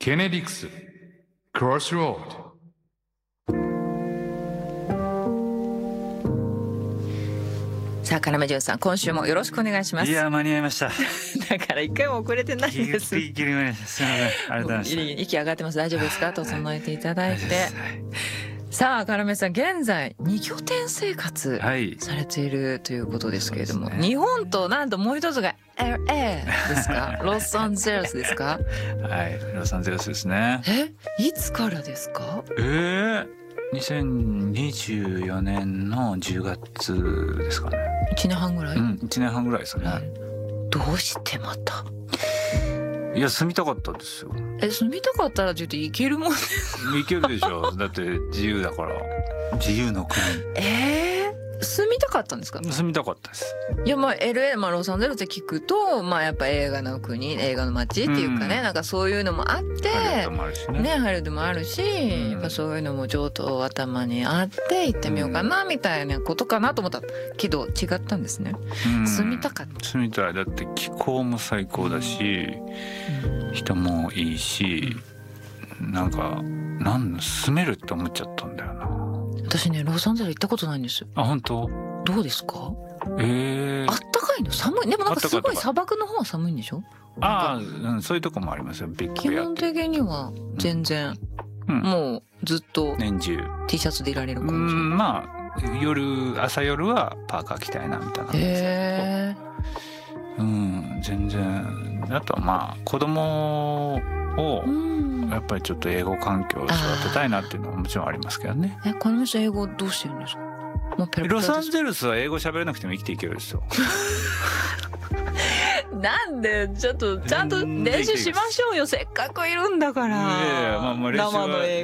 ケネディクスクロスロード。 さあ、要潤さん、今週もよろしくお願いします。 いや、間に合いました。 だから一回も遅れてないんです。 ギリギリ間に合いました。すみません、ありがとうございました。 息上がってます。大丈夫ですか？整えていただいて。さあ、要さん、現在2拠点生活されているということですけれども、日本となんともう一つが LA ですか？ロサンゼルスですか？ はい、ロサンゼルスですね。 いつからですか ？2024年の10月ですかね。 1年半ぐらい ？1年半ぐらいですね。 どうしてまた？ いや、住みたかったんですよ。 住みたかったらちょっと行けるもんね。 行けるでしょ。だって自由だから。自由の国。 住みたかったんですか？ 住みたかったです。 いや、LA、ロサンゼルスって聞くと、やっぱ映画の国、映画の街っていうかね、なんかそういうのもあって、ハリウッドもあるし、やっぱそういうのも上等頭にあって行ってみようかなみたいなことかなと思ったけど違ったんですね。住みたかった。 住みたい。だって気候も最高だし、人もいいし、なんか住めるって思っちゃったんだよな。 私ね、ロサンゼルス行ったことないんです。 本当？ どうですか？あったかいの？寒い？でもなんかすごい砂漠の方は寒いんでしょ？ そういうとこもありますよ。 基本的には全然、もうずっと年中 T シャツでいられる感じ。朝夜はパーカー着たいなみたいな。全然。あとは子供をやっぱりちょっと英語環境を育てたいなっていうのはもちろんありますけどね。 この人英語どうしてるんですか？ ロサンゼルスは英語喋れなくても生きていけるんですよ。 なんでちょっとちゃんと練習しましょうよ。せっかくいるんだから。 練習は